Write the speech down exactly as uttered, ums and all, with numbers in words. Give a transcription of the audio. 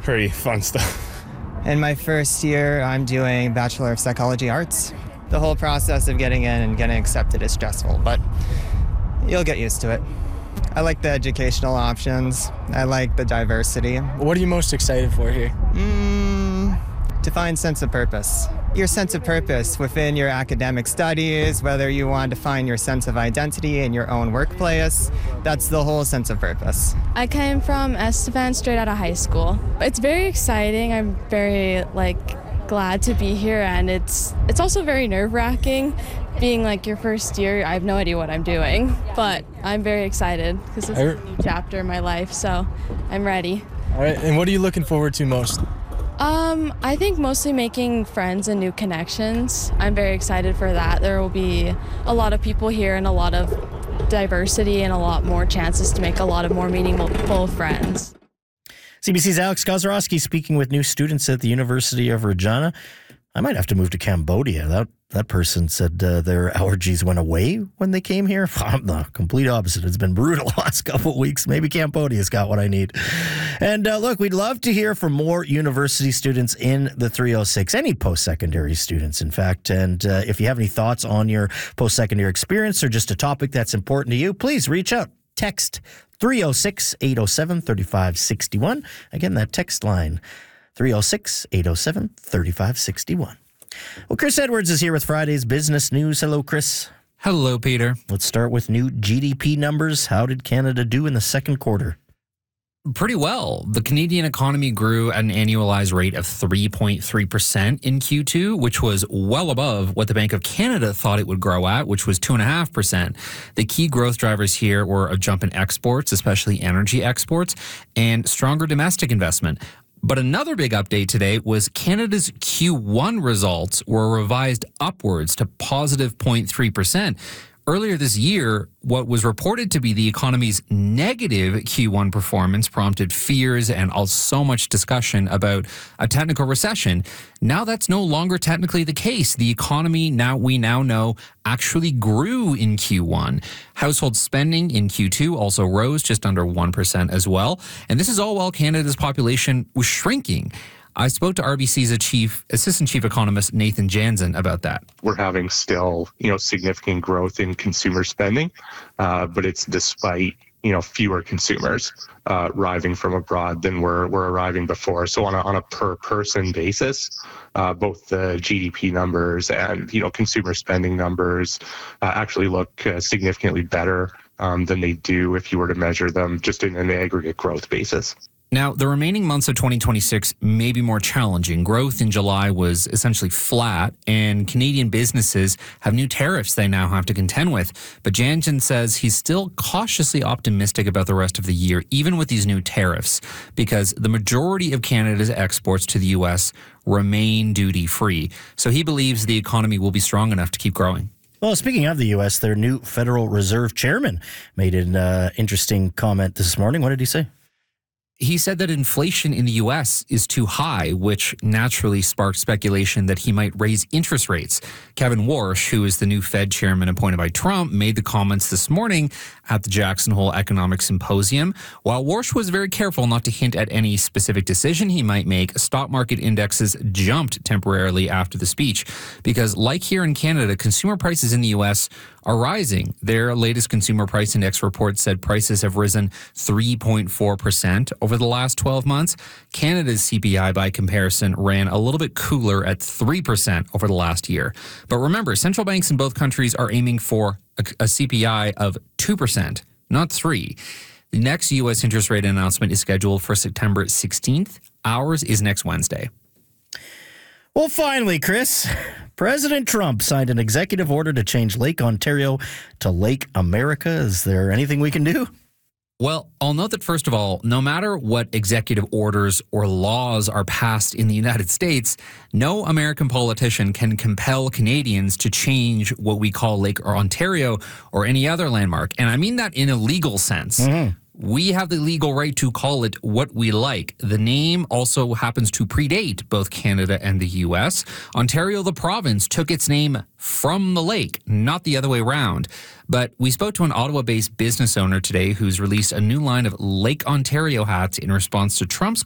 pretty fun stuff. In my first year, I'm doing Bachelor of Psychology Arts. The whole process of getting in and getting accepted is stressful, but you'll get used to it. I like the educational options. I like the diversity. What are you most excited for here? Mm, to find sense of purpose. Your sense of purpose within your academic studies, whether you want to find your sense of identity in your own workplace, that's the whole sense of purpose. I came from Estevan straight out of high school. It's very exciting. I'm very like glad to be here, and it's it's also very nerve-wracking being like your first year. I have no idea what I'm doing, but I'm very excited because this is a new chapter in my life, so I'm ready. All right, and what are you looking forward to most? Um, I think mostly making friends and new connections. I'm very excited for that. There will be a lot of people here and a lot of diversity and a lot more chances to make a lot of more meaningful friends. C B C's Alex Kozorowski speaking with new students at the University of Regina. I might have to move to Cambodia. That that person said uh, their allergies went away when they came here. I'm the complete opposite. It's been brutal the last couple of weeks. Maybe Cambodia's got what I need. And uh, look, we'd love to hear from more university students in the three oh six, any post-secondary students, in fact. And uh, if you have any thoughts on your post-secondary experience or just a topic that's important to you, please reach out. Text three oh six, eight oh seven, three five six one. Again, that text line, three oh six, eight oh seven, three five six one. Well, Chris Edwards is here with Friday's Business News. Hello, Chris. Hello, Peter. Let's start with new G D P numbers. How did Canada do in the second quarter? Pretty well. The Canadian economy grew at an annualized rate of three point three percent in Q two, which was well above what the Bank of Canada thought it would grow at, which was two point five percent. The key growth drivers here were a jump in exports, especially energy exports, and stronger domestic investment. But another big update today was Canada's Q one results were revised upwards to positive zero point three percent. Earlier this year, what was reported to be the economy's negative Q one performance prompted fears and also so much discussion about a technical recession. Now that's no longer technically the case. The economy, now we now know, actually grew in Q one. Household spending in Q two also rose just under one percent as well. And this is all while Canada's population was shrinking. I spoke to R B C's chief, assistant chief economist Nathan Jansen about that. We're having still, you know, significant growth in consumer spending, uh, but it's despite, you know, fewer consumers uh, arriving from abroad than were, were arriving before. So on a, on a per person basis, uh, both the G D P numbers and, you know, consumer spending numbers uh, actually look uh, significantly better um, than they do if you were to measure them just in an aggregate growth basis. Now, the remaining months of twenty twenty-six may be more challenging. Growth in July was essentially flat, and Canadian businesses have new tariffs they now have to contend with. But Jansen says he's still cautiously optimistic about the rest of the year, even with these new tariffs, because the majority of Canada's exports to the U S remain duty-free. So he believes the economy will be strong enough to keep growing. Well, speaking of the U S, their new Federal Reserve chairman made an uh, interesting comment this morning. What did he say? He said that inflation in the U S is too high, which naturally sparked speculation that he might raise interest rates. Kevin Warsh, who is the new Fed chairman appointed by Trump, made the comments this morning at the Jackson Hole Economic Symposium. While Warsh was very careful not to hint at any specific decision he might make, stock market indexes jumped temporarily after the speech because, like here in Canada, consumer prices in the U S are rising. Their latest consumer price index report said prices have risen three point four percent over the last twelve months. Canada's C P I, by comparison, ran a little bit cooler at three percent over the last year. But remember, central banks in both countries are aiming for a, a C P I of two percent, not three. The next U S interest rate announcement is scheduled for September sixteenth. Ours is next Wednesday. Well, finally, Chris, President Trump signed an executive order to change Lake Ontario to Lake America. Is there anything we can do? Well, I'll note that, first of all, no matter what executive orders or laws are passed in the United States, no American politician can compel Canadians to change what we call Lake Ontario or any other landmark. And I mean that in a legal sense. Mm-hmm. We have the legal right to call it what we like. The name also happens to predate both Canada and the U S. Ontario, the province, took its name from the lake, not the other way around. But we spoke to an Ottawa-based business owner today who's released a new line of Lake Ontario hats in response to Trump's